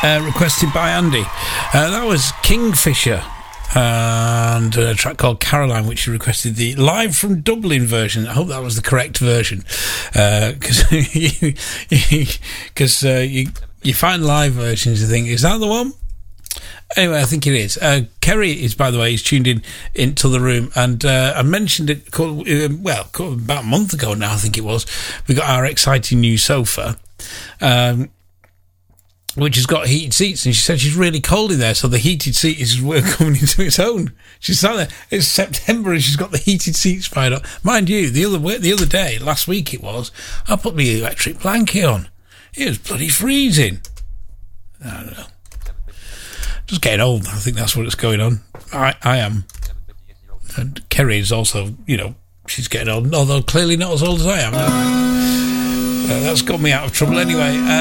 requested by Andy. That was Kingfisher and a track called Caroline, which he requested the live from Dublin version. I hope that was the correct version, because you find live versions and think, is that the one? Anyway, I think it is. Kerry is, by the way, he's tuned into the room, and I mentioned it about a month ago now, I think it was. We got our exciting new sofa, which has got heated seats, and she said she's really cold in there, so the heated seat is coming into its own. She's sat there. It's September, and she's got the heated seats fired up. Mind you, the other day, last week it was, I put my electric blanket on. It was bloody freezing. I don't know. Just getting old. I think that's what's going on. I am. And Kerry is also, she's getting old, although clearly not as old as I am. That's got me out of trouble anyway.